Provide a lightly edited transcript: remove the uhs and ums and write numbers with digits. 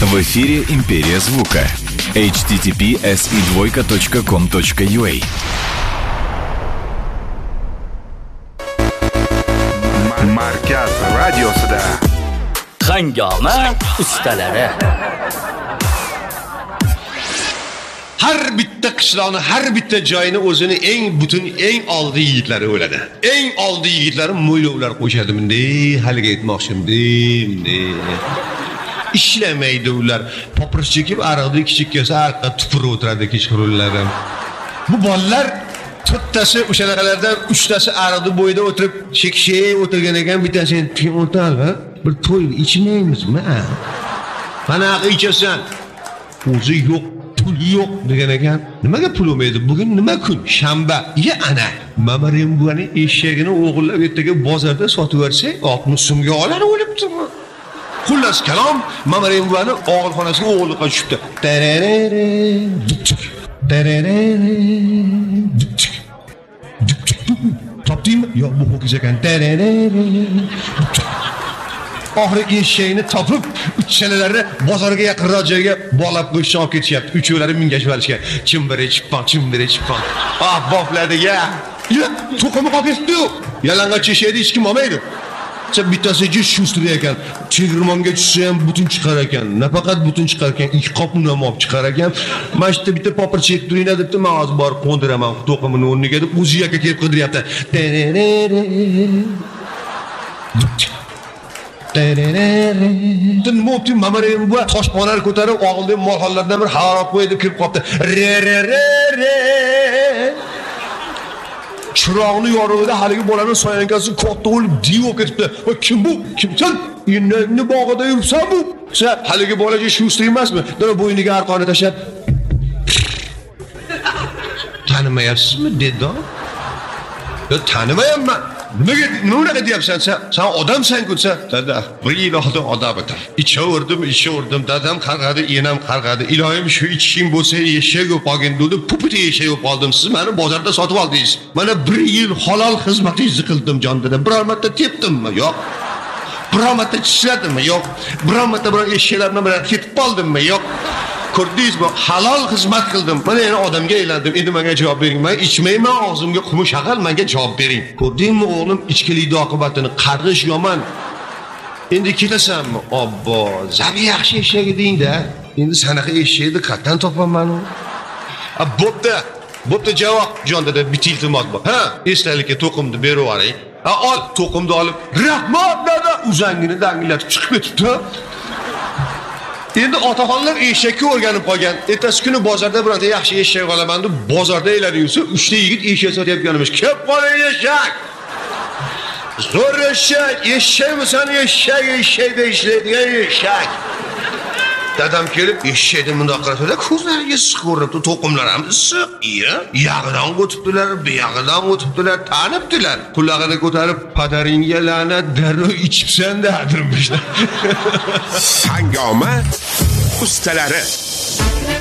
В эфире «Империя звука». https://com.ua. Markaz radiosida Hangoma ustalari. Har bitta qishloqni, har bitta joyini o'zini eng butun, eng oldi yigitlari o'ladi. Eng oldi yigitlari mo'ylovlar qo'shadi bunday, haliga aytmoqchimdi. Ishlamaydi ular. Popir chekib, aroqni kichik kelsa, arqqa tupurib o'tiradi kechqurunlari. Bu bolalar to'ttasi o'shanaqalardan 3tasi aroqni bo'yida o'tirib, chekishib o'tirgan ekan, bittasi o'tirdi. Bir to'y ichmaymizmi? Qanaqa ichasan? O'zi yo'q. Pul yo'q degan ekan. Nimaga pul olmaydi? Bugun nima kun? Shanba. Ya ana. Mamarim buvani eshagini o'g'irlab ertaga bozorda sotib bersak, 60 so'mga oladi o'libdimi? Xullas kalom, Mamarim buvani og'ilxonasiga o'g'irlikqa tushibdi. Topdingmi? Yo'q, bu ho'kiz ekan. Oxiri eshagini topib, uchalalarni bozorga yaqinroq joyga bog'lab qo'yishni olib ketishyapti. Uchovlari mingashib olishgan. Chimbiri chippon. Ah, bofladiga. Ya, to'qimi qolib ketdi. Yalang'och eshakni hech kim olmaydi. Bittasi shustri ekan. Chegirmonga tushsa ham butun chiqar ekan. Nafaqat butun chiqar ekan, ikki qopni ham olib chiqar ekan. Mana shu bitta popir chek turinglar debdi, men hozir borib qo'ndiraman to'qimini o'rniga deb o'zi yoqqa kelib qidiryapti. Nima Mamarim bu toshqonlar ko'tarib og'ildan molxonlardan bir haroq qo'yib kirib qopti. Chiroqni yorug'ida haligi bolaning soyankasi katta bo'lib divo ketibdi. Va kim bu? Kimsan? Endi bog'ida yuribsan bu? Sen haligi bolaga shustri emasmi? Dara bo'yniga arqonni tashlab. Tanimayapsizmi dedi. Yo tanimayapman. Nimaga deyapsan sen? Sen odamsan-ku sen. Dada, bir yil oldin odam edim. Ichaverdim. Dadam qarg'adi, enam qarg'adi. Iloyim shu ichishing bo'lsa, eshak o'p olgin dedi. Pupiti eshak o'p oldim. Siz meni bozorda sotib oldingiz. Mana bir yil halol xizmatingizni qildim jon dada. Biror marta tepdimmi? Yo'q. Biror marta tishladimmi? Yo'q. Biror marta biror eshaklar bilan ketib qoldimmi? Yo'q. Ko'rdingizmi? Halol xizmat qildim. Mana endi odamga aylandim. Endi menga javob bering. Men ichmayman, og'zimga qumush aqal, menga javob bering. Ko'rdingmi o'g'lim, ichkilikning oqibatini? Qarg'ish yomon. Endi ketasanmi? Obbo, zabi yaxshi eshak eding-da. Endi sanaqa eshakni qayerdan topaman u? Bo'pti javob jon dada, bitta iltimos bor. Ha, esdalikka to'qimni berib yuboring. Ha, ol, to'qimni olib, rahmat dada, uzangini dangillatib chiqib ketibdi. Endi otaxonlar eshakka o'rganib qolgan. Ertasi kuni bozorda bironta yaxshi eshak olaman deb bozorda elar yursa, 3 ta yigit eshak sotayotganimiz. Kelib qoling eshak. Zo'r eshakmisan? Eshakda ishlaydigan eshak. Dadam kelib eshakni bundoq qarasa, ko'zlariga siq ko'rinibdi, to'qimlar ham siq. Yog'idan o'tibdilar, buyog'idan o'tibdilar, tanibdilar. Qulog'ini ko'tarib, "Padaringga la'nat, darrov ichibsan" dedirmishlar. Hangoma ustalari.